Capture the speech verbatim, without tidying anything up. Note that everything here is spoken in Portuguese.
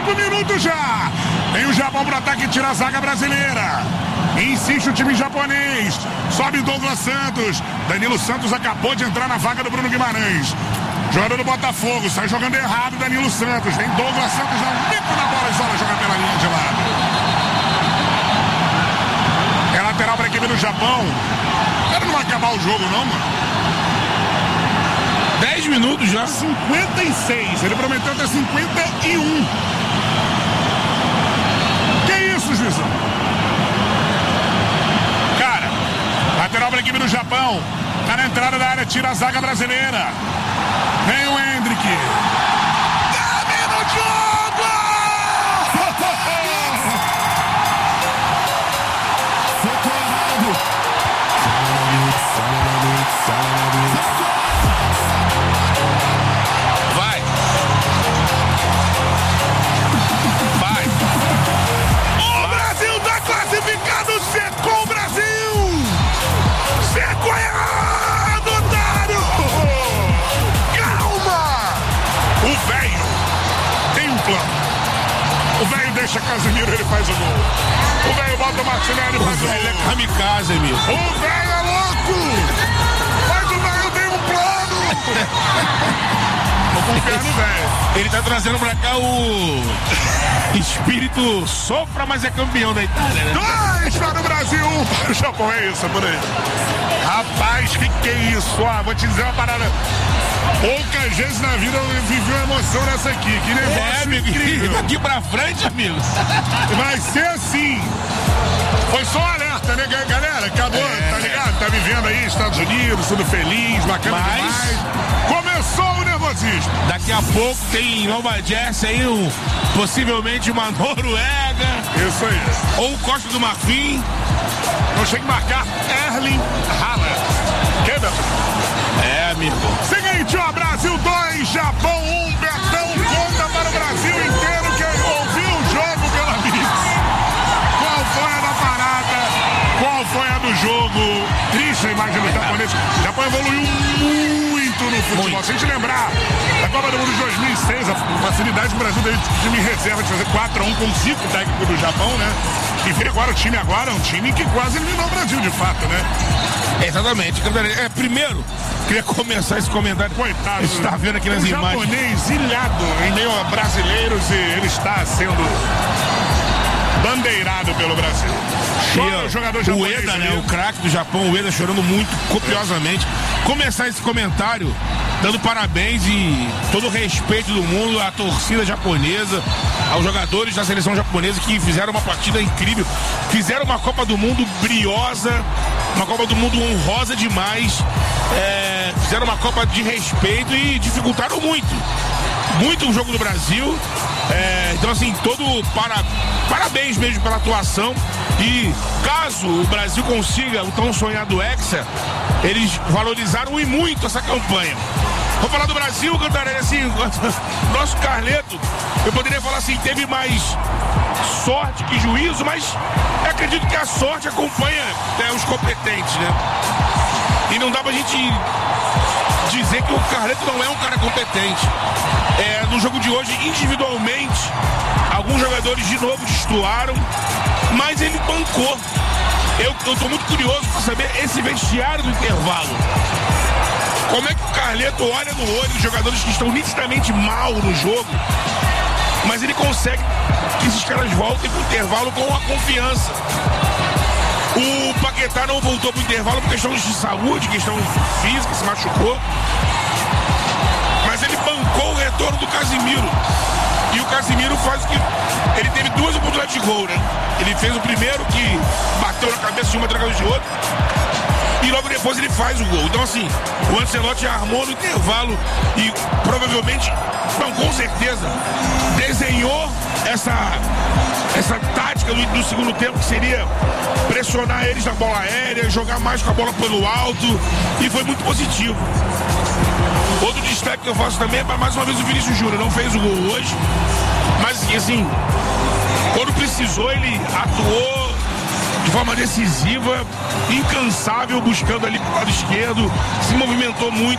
Cinco minutos já. Tem o Japão pro ataque e tira a zaga brasileira. Insiste o time japonês. Sobe Douglas Santos. Danilo Santos acabou de entrar na vaga do Bruno Guimarães. Jogador do Botafogo, sai jogando errado Danilo Santos. Vem Douglas Santos, dá um bico na bola e só joga pela linha de lado. É lateral para a equipe do Japão. Cara, não vai acabar o jogo não, mano. dez minutos já. cinquenta e seis, ele prometeu até cinquenta e um. Que isso, juizão? Cara, lateral para a equipe do Japão. Tá na entrada da área, tira a zaga brasileira. Vem o Hendrick. Termina o jogo! Vai. Vai. O Brasil tá classificado, secou o Brasil! Secou errado, otário! O velho tem um plano. O velho deixa Casemiro, ele faz o gol. O velho bota o Martinelli e faz o gol. Ele é kamikaze, amigo. O velho é louco. Mas o velho tem um plano. Vou confiar no velho. Ele tá trazendo pra cá o espírito sofra, mas é campeão da Itália, né? Dois para o Brasil, um para o Japão. É isso, por aí. Rapaz, que que é isso? Ah, vou te dizer uma parada. Poucas vezes na vida eu vivi uma emoção nessa aqui. Que negócio é, amigo, incrível. daqui pra frente, amigo. Vai ser assim. Foi só um alerta, né, galera? Acabou, é. Tá ligado? Tá vivendo aí Estados Unidos, tudo feliz, bacana Mas... demais. Começou o nervosismo. Daqui a pouco tem em Nova Jersey aí, um, possivelmente uma Noruega. Isso aí. Ou Costa do Marfim. Não chega a marcar Erling Haaland. Quebra. É, amigo. Seguinte, ó, Brasil dois, Japão um, Betão conta para o Brasil inteiro que ouviu o jogo pela Mix. Qual foi a da parada? Qual foi a do jogo? Triste a imagem do japonês. O Japão evoluiu muito no futebol. Muito. Se a gente lembrar da Copa do Mundo de dois mil e seis, a facilidade que o Brasil teve de time reserva de fazer quatro a um com cinco técnicos do Japão, né? E vê agora o time agora, é um time que quase eliminou o Brasil de fato, né? Exatamente. É, primeiro, queria começar esse comentário. Coitado. Você está vendo aqui nas um imagens. Japonês ilhado em meio a brasileiros e ele está sendo bandeirado pelo Brasil. Chora o jogador japonês. O Ueda, né? O craque do Japão, o Ueda chorando muito, copiosamente. Começar esse comentário dando parabéns e todo o respeito do mundo à torcida japonesa, aos jogadores da seleção japonesa que fizeram uma partida incrível, fizeram uma Copa do Mundo briosa, uma Copa do Mundo honrosa demais, é, fizeram uma Copa de respeito e dificultaram muito, muito o jogo do Brasil. É, então assim, todo para, parabéns mesmo pela atuação e caso o Brasil consiga o tão sonhado Hexa, eles valorizaram e muito essa campanha. Vou falar do Brasil, Cantarelli, assim, nosso Carleto, eu poderia falar assim, teve mais sorte que juízo, mas eu acredito que a sorte acompanha, né, os competentes, né? E não dá pra gente dizer que o Carleto não é um cara competente. É, no jogo de hoje, individualmente, alguns jogadores de novo destoaram, mas ele bancou. Eu, eu tô muito curioso pra saber esse vestiário do intervalo. Como é que o Carleto olha no olho dos jogadores que estão nitidamente mal no jogo, mas ele consegue que esses caras voltem pro intervalo com a confiança. O Paquetá não voltou pro intervalo por questão de saúde, questão física, se machucou. Mas ele bancou o retorno do Casemiro. E o Casemiro faz o que... Ele teve duas oportunidades de gol, né? Ele fez o primeiro que bateu na cabeça de uma, através de outra. E logo depois ele faz o gol. Então assim, o Ancelotti armou no intervalo e provavelmente, não, com certeza, desenhou essa, essa tática do, do segundo tempo, que seria pressionar eles na bola aérea, jogar mais com a bola pelo alto, e foi muito positivo. Outro destaque que eu faço também é para mais uma vez o Vinícius Júnior, não fez o gol hoje, mas assim, quando precisou ele atuou de forma decisiva, incansável, buscando ali pro lado esquerdo, se movimentou muito.